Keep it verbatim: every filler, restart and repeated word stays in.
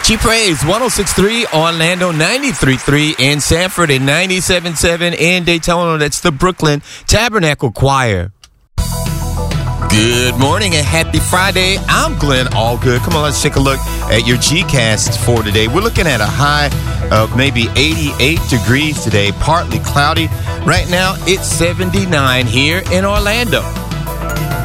G Praise one oh six point three, Orlando ninety-three point three, in Sanford and ninety-seven point seven in Daytona. That's the Brooklyn Tabernacle Choir. Good morning and happy Friday. I'm Glenn Allgood. Come on, let's take a look at your G-Cast for today. We're looking at a high of maybe eighty-eight degrees today, partly cloudy. Right now, it's seventy-nine here in Orlando.